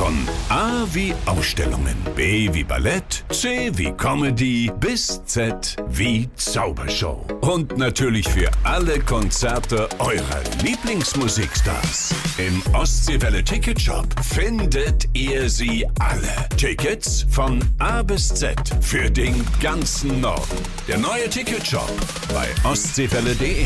Von A wie Ausstellungen, B wie Ballett, C wie Comedy bis Z wie Zaubershow. Und natürlich für alle Konzerte eurer Lieblingsmusikstars. Im Ostseewelle Ticketshop findet ihr sie alle. Tickets von A bis Z für den ganzen Norden. Der neue Ticketshop bei ostseewelle.de.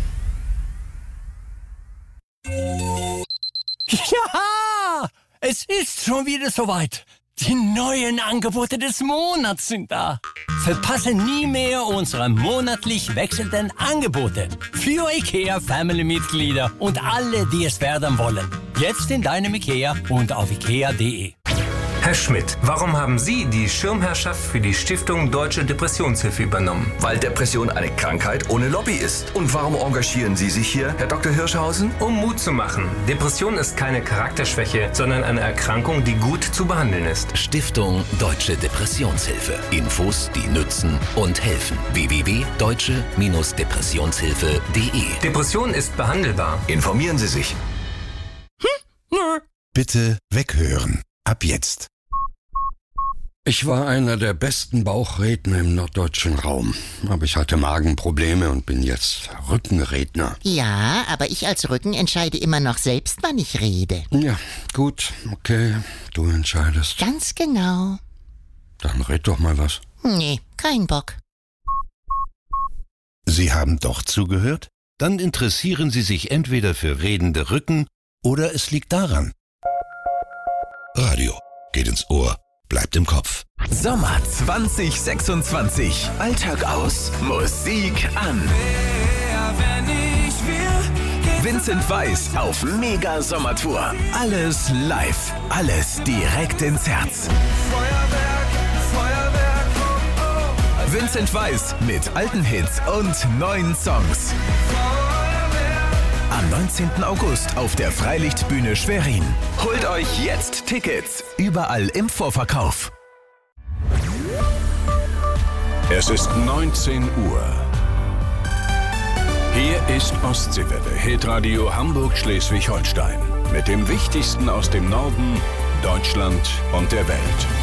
Ja, es ist schon wieder soweit. Die neuen Angebote des Monats sind da. Verpasse nie mehr unsere monatlich wechselnden Angebote für IKEA-Family-Mitglieder und alle, die es werden wollen. Jetzt in deinem IKEA und auf ikea.de. Herr Schmidt, warum haben Sie die Schirmherrschaft für die Stiftung Deutsche Depressionshilfe übernommen? Weil Depression eine Krankheit ohne Lobby ist. Und warum engagieren Sie sich hier, Herr Dr. Hirschhausen? Um Mut zu machen. Depression ist keine Charakterschwäche, sondern eine Erkrankung, die gut zu behandeln ist. Stiftung Deutsche Depressionshilfe. Infos, die nützen und helfen. www.deutsche-depressionshilfe.de. Depression ist behandelbar. Informieren Sie sich. Bitte weghören. Ab jetzt. Ich war einer der besten Bauchredner im norddeutschen Raum. Aber ich hatte Magenprobleme und bin jetzt Rückenredner. Ja, aber ich als Rücken entscheide immer noch selbst, wann ich rede. Ja, gut, okay, du entscheidest. Ganz genau. Dann red doch mal was. Nee, kein Bock. Sie haben doch zugehört? Dann interessieren Sie sich entweder für redende Rücken oder es liegt daran. Radio geht ins Ohr, bleibt im Kopf. Sommer 2026. Alltag aus, Musik an. Vincent Weiss auf Mega-Sommertour. Alles live, alles direkt ins Herz. Vincent Weiss mit alten Hits und neuen Songs. Am 19. August auf der Freilichtbühne Schwerin. Holt euch jetzt Tickets. Überall im Vorverkauf. Es ist 19 Uhr. Hier ist Ostseewelle, Hitradio Hamburg-Schleswig-Holstein. Mit dem Wichtigsten aus dem Norden, Deutschland und der Welt.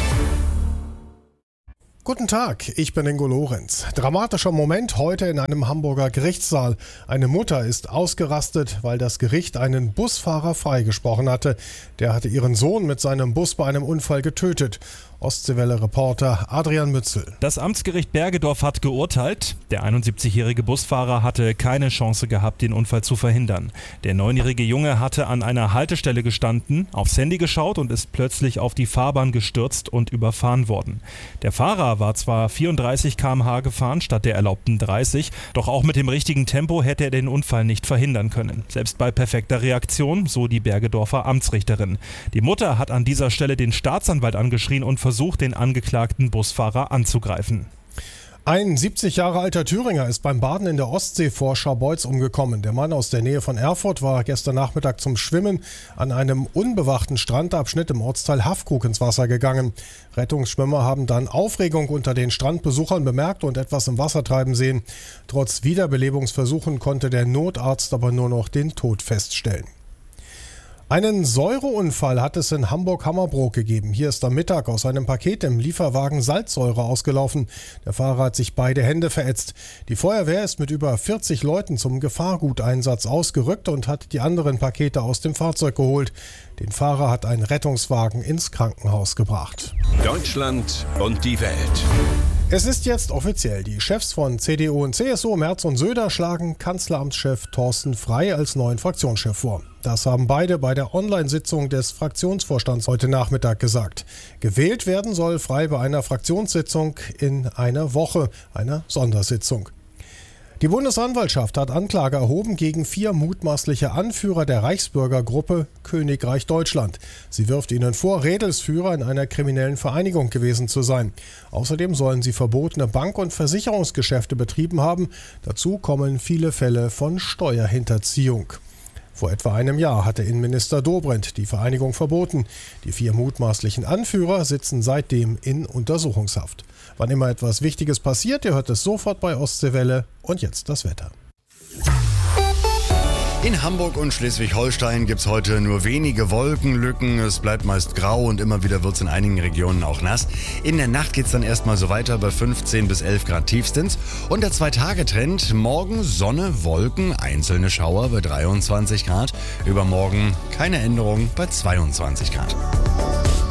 Guten Tag, ich bin Ingo Lorenz. Dramatischer Moment heute in einem Hamburger Gerichtssaal. Eine Mutter ist ausgerastet, weil das Gericht einen Busfahrer freigesprochen hatte. Der hatte ihren Sohn mit seinem Bus bei einem Unfall getötet. Ostseewelle-Reporter Adrian Mützel. Das Amtsgericht Bergedorf hat geurteilt. Der 71-jährige Busfahrer hatte keine Chance gehabt, den Unfall zu verhindern. Der 9-jährige Junge hatte an einer Haltestelle gestanden, aufs Handy geschaut und ist plötzlich auf die Fahrbahn gestürzt und überfahren worden. Der Fahrer war zwar 34 km/h gefahren statt der erlaubten 30, doch auch mit dem richtigen Tempo hätte er den Unfall nicht verhindern können. Selbst bei perfekter Reaktion, so die Bergedorfer Amtsrichterin. Die Mutter hat an dieser Stelle den Staatsanwalt angeschrien und versucht, den angeklagten Busfahrer anzugreifen. Ein 70 Jahre alter Thüringer ist beim Baden in der Ostsee vor Scharbeutz umgekommen. Der Mann aus der Nähe von Erfurt war gestern Nachmittag zum Schwimmen an einem unbewachten Strandabschnitt im Ortsteil Haffkrug ins Wasser gegangen. Rettungsschwimmer haben dann Aufregung unter den Strandbesuchern bemerkt und etwas im Wasser treiben sehen. Trotz Wiederbelebungsversuchen konnte der Notarzt aber nur noch den Tod feststellen. Einen Säureunfall hat es in Hamburg-Hammerbrook gegeben. Hier ist am Mittag aus einem Paket im Lieferwagen Salzsäure ausgelaufen. Der Fahrer hat sich beide Hände verätzt. Die Feuerwehr ist mit über 40 Leuten zum Gefahrguteinsatz ausgerückt und hat die anderen Pakete aus dem Fahrzeug geholt. Den Fahrer hat ein Rettungswagen ins Krankenhaus gebracht. Deutschland und die Welt. Es ist jetzt offiziell. Die Chefs von CDU und CSU, Merz und Söder, schlagen Kanzleramtschef Thorsten Frey als neuen Fraktionschef vor. Das haben beide bei der Online-Sitzung des Fraktionsvorstands heute Nachmittag gesagt. Gewählt werden soll Frey bei einer Fraktionssitzung in einer Woche, einer Sondersitzung. Die Bundesanwaltschaft hat Anklage erhoben gegen 4 mutmaßliche Anführer der Reichsbürgergruppe Königreich Deutschland. Sie wirft ihnen vor, Rädelsführer in einer kriminellen Vereinigung gewesen zu sein. Außerdem sollen sie verbotene Bank- und Versicherungsgeschäfte betrieben haben. Dazu kommen viele Fälle von Steuerhinterziehung. Vor etwa einem Jahr hatte Innenminister Dobrindt die Vereinigung verboten. Die 4 mutmaßlichen Anführer sitzen seitdem in Untersuchungshaft. Wann immer etwas Wichtiges passiert, ihr hört es sofort bei Ostseewelle. Und jetzt das Wetter. In Hamburg und Schleswig-Holstein gibt es heute nur wenige Wolkenlücken. Es bleibt meist grau und immer wieder wird es in einigen Regionen auch nass. In der Nacht geht es dann erstmal so weiter bei 15 bis 11 Grad tiefstens. Und der 2-Tage-Trend: morgen Sonne, Wolken, einzelne Schauer bei 23 Grad. Übermorgen keine Änderung bei 22 Grad.